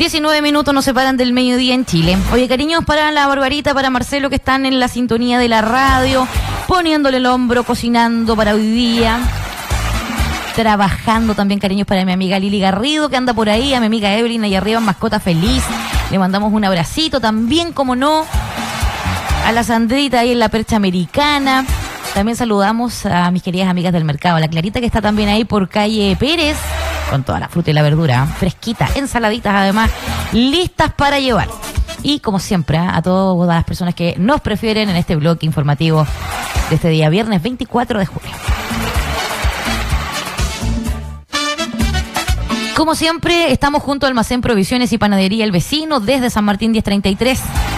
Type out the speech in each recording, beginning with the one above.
19 minutos nos separan del mediodía en Chile. Oye, cariños para la Barbarita, para Marcelo, que están en la sintonía de la radio, poniéndole el hombro, cocinando para hoy día, trabajando. También cariños para mi amiga Lili Garrido, que anda por ahí, a mi amiga Evelyn allá arriba en Mascota Feliz. Le mandamos un abracito. También, como no, a la Sandrita ahí en la Percha Americana. También saludamos a mis queridas amigas del mercado, a la Clarita, que está también ahí por calle Pérez, con toda la fruta y la verdura fresquita, ensaladitas además, listas para llevar. Y como siempre, a todas las personas que nos prefieren en este bloque informativo de este día, viernes 24 de julio. Como siempre, estamos junto al Almacén Provisiones y Panadería El Vecino, desde San Martín 1033.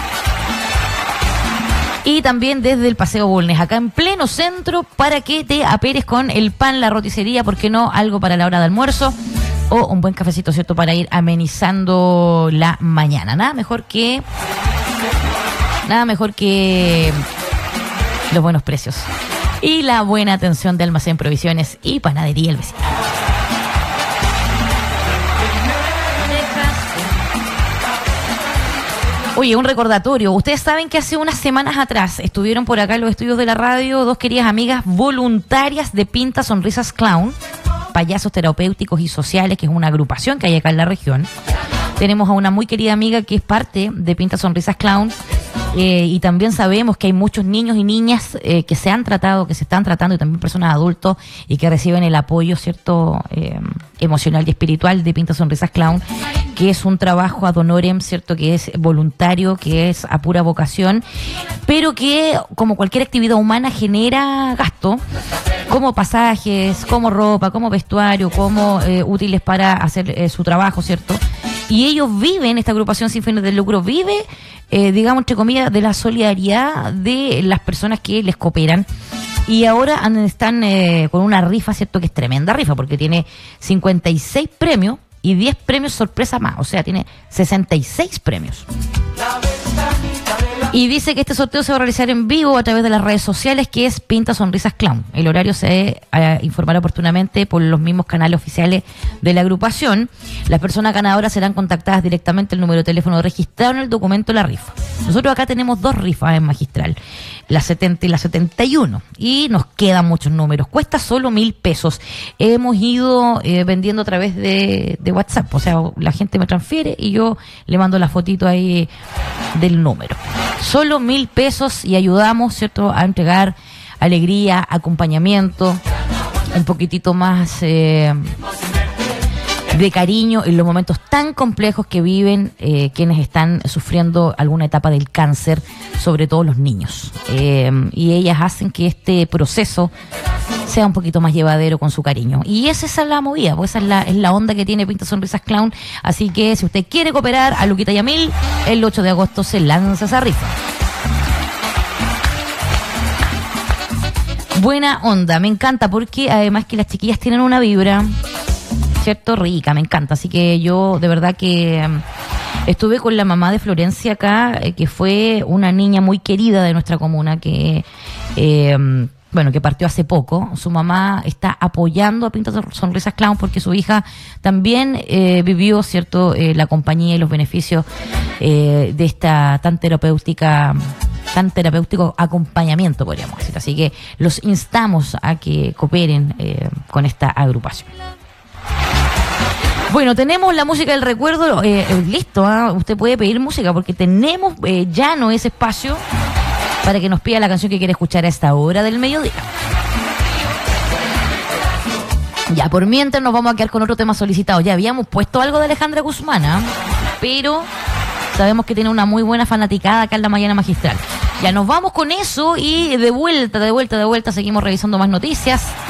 Y también desde el Paseo Bulnes, acá en pleno centro, para que te aperes con el pan, la roticería, ¿por qué no? Algo para la hora de almuerzo o un buen cafecito, ¿cierto? Para ir amenizando la mañana. Nada mejor que los buenos precios y la buena atención de Almacén Provisiones y Panadería El Vecino. Oye, un recordatorio. Ustedes saben que hace unas semanas atrás estuvieron por acá en los estudios de la radio dos queridas amigas voluntarias de Pinta Sonrisas Clown, payasos terapéuticos y sociales, que es una agrupación que hay acá en la región. Tenemos a una muy querida amiga que es parte de Pinta Sonrisas Clown, y también sabemos que hay muchos niños y niñas que se han tratado, que se están tratando, y también personas adultos, y que reciben el apoyo, ¿cierto?, emocional y espiritual de Pinta Sonrisas Clown, que es un trabajo ad honorem, ¿cierto?, que es voluntario, que es a pura vocación, pero que, como cualquier actividad humana, genera gasto, como pasajes, como ropa, como vestuario, como útiles para hacer su trabajo, ¿cierto? Y ellos viven, esta agrupación sin fines de lucro vive, digamos, entre comillas, de la solidaridad de las personas que les cooperan. Y ahora están con una rifa, ¿cierto?, que es tremenda rifa, porque tiene 56 premios y 10 premios sorpresa más. O sea, tiene 66 premios. Y dice que este sorteo se va a realizar en vivo a través de las redes sociales, que es Pinta Sonrisas Clown. El horario se informará oportunamente por los mismos canales oficiales de la agrupación. Las personas ganadoras serán contactadas directamente al número de teléfono registrado en el documento de la rifa. Nosotros acá tenemos dos rifas en Magistral, la 70 y la 71, y nos quedan muchos números. Cuesta solo 1.000 pesos. Hemos ido vendiendo a través de WhatsApp, o sea, la gente me transfiere y yo le mando la fotito ahí del número. Solo 1.000 pesos y ayudamos, ¿cierto?, a entregar alegría, acompañamiento, un poquitito más de cariño en los momentos tan complejos que viven quienes están sufriendo alguna etapa del cáncer, sobre todo los niños. Y ellas hacen que este proceso sea un poquito más llevadero con su cariño. Y esa es la movida, pues esa es la onda que tiene Pinta Sonrisas Clown. Así que si usted quiere cooperar a Luquita y a Mil, el 8 de agosto se lanza esa rifa. Buena onda, me encanta, porque además que las chiquillas tienen una vibra, ¿cierto?, rica, me encanta. Así que yo de verdad que estuve con la mamá de Florencia acá, que fue una niña muy querida de nuestra comuna, que que partió hace poco. Su mamá está apoyando a Pinta Sonrisas Clown porque su hija también vivió, ¿cierto?, la compañía y los beneficios de esta tan terapéutico acompañamiento, podríamos decir. Así que los instamos a que cooperen con esta agrupación. Bueno, tenemos la música del recuerdo, listo, usted puede pedir música porque tenemos llano ese espacio para que nos pida la canción que quiere escuchar a esta hora del mediodía. Ya, por mientras nos vamos a quedar con otro tema solicitado. Ya habíamos puesto algo de Alejandra Guzmán, pero sabemos que tiene una muy buena fanaticada acá en la mañana magistral. Ya nos vamos con eso y de vuelta seguimos revisando más noticias.